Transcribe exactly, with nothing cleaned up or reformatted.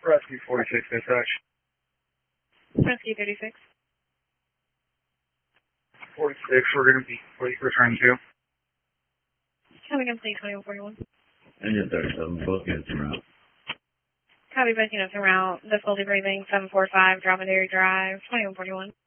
Rescue forty-six, dispatch. Rescue thirty-six. forty-six, we're going to be please return to. Copy complete twenty-one forty-one. Engine thirty-seven, both units en route. Copy both units en route. Difficulty breathing seven four five, Dromedary Drive, twenty-one forty-one.